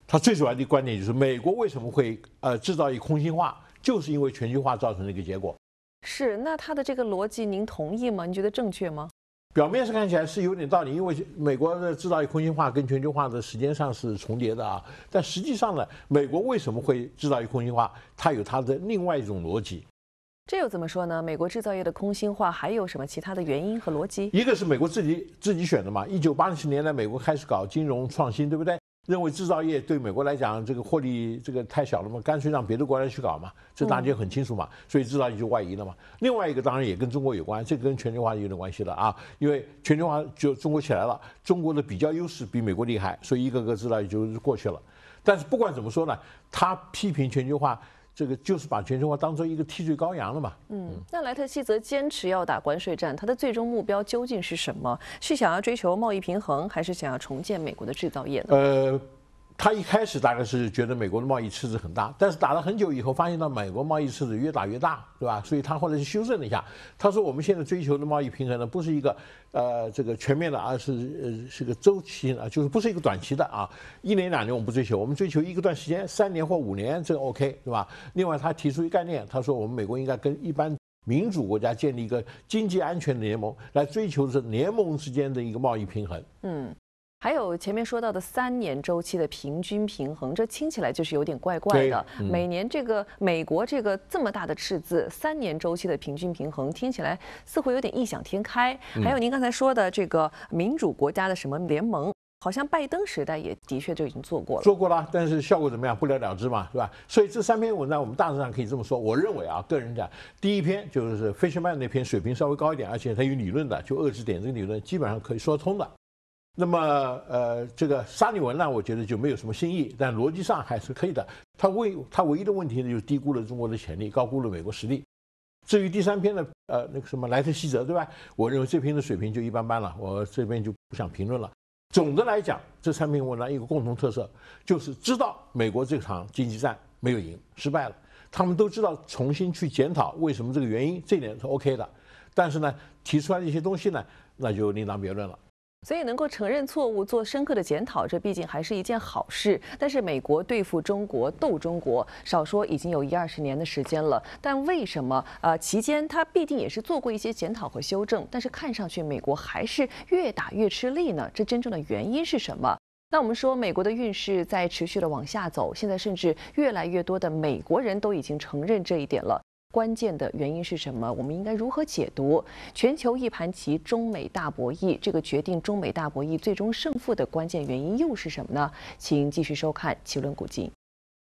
他最主要的观点就是美国为什么会制造业空心化，就是因为全球化造成的一个结果。 是，那他的这个逻辑您同意吗？你觉得正确吗？ 表面上看起来是有点道理，因为美国的制造业空心化跟全球化的时间上是重叠的啊。但实际上呢，美国为什么会制造业空心化？它有它的另外一种逻辑。 这又怎么说呢？美国制造业的空心化还有什么其他的原因和逻辑？ 一个是美国自己选的嘛。1980年代，美国开始搞金融创新，对不对？认为制造业对美国来讲，这个获利这个太小了嘛，干脆让别的国家去搞嘛，这大家很清楚嘛，所以制造业就外移了嘛。另外一个当然也跟中国有关，这跟全球化有点关系了啊，因为全球化就中国起来了，中国的比较优势比美国厉害，所以一个个制造业就过去了。但是不管怎么说呢，他批评全球化。这个就是把全球化当做一个替罪羔羊了嘛。 那莱特希泽坚持要打关税战，他的最终目标究竟是什么？是想要追求贸易平衡，还是想要重建美国的制造业呢？ 他一开始大概是觉得美国的贸易赤字很大，但是打了很久以后，发现到美国贸易赤字越打越大，对吧？所以他后来就修正了一下。他说我们现在追求的贸易平衡呢，不是一个这个全面的，而是个周期啊，就是不是一个短期的啊，1年2年我们不追求，我们追求一个段时间，3年或5年，这个 OK， 对吧？另外他提出一个概念，他说我们美国应该跟一般民主国家建立一个经济安全的联盟，来追求是联盟之间的一个贸易平衡。 还有前面说到的3年周期的平均平衡，这听起来就是有点怪怪的。每年这个美国这个这么大的赤字，3年周期的平均平衡，听起来似乎有点异想天开。还有您刚才说的这个民主国家的什么联盟，好像拜登时代也的确就已经做过了， 但是效果怎么样？不了了之嘛，是吧？所以这3篇文章我们大致上可以这么说。我认为啊，个人讲，第一篇就是 Fishman 那篇水平稍微高一点，而且它有理论的，就遏制点这个理论基本上可以说通的。那么这个沙利文呢，我觉得就没有什么新意，但逻辑上还是可以的。他唯一的问题呢，就是低估了中国的潜力，高估了美国实力。至于第3篇的那个什么莱特希泽，对吧？我认为这篇的水平就一般般了，我这边就不想评论了。总的来讲，这3篇文章一个共同特色就是知道美国这场经济战没有赢，失败了。他们都知道重新去检讨为什么这个原因，这点是 OK 的。但是呢，提出来的一些东西呢，那就另当别论了。 所以能够承认错误、做深刻的检讨，这毕竟还是一件好事。但是美国对付中国、斗中国，少说已经有10-20年的时间了。但为什么期间它必定也是做过一些检讨和修正，但是看上去美国还是越打越吃力呢？这真正的原因是什么？那我们说，美国的运势在持续的往下走，现在甚至越来越多的美国人都已经承认这一点了。关键的原因是什么？我们应该如何解读？全球一盘棋，中美大博弈，这个决定中美大博弈最终胜负的关键原因又是什么呢？请继续收看《奇论古今》。